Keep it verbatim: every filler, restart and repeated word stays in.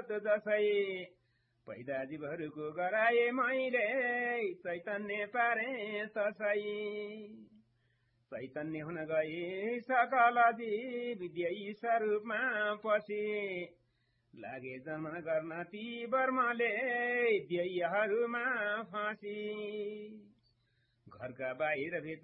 जगत जसै पैदा जीवहरूको गराए मैले चैतन्य पारे तसै चैतन्य हुन गई सकल जीव विद्यै स्वरूपमा पछि लागे जन्म गर्न ती वर्मले ध्ययहरूमा फाँसी घरका बाहिर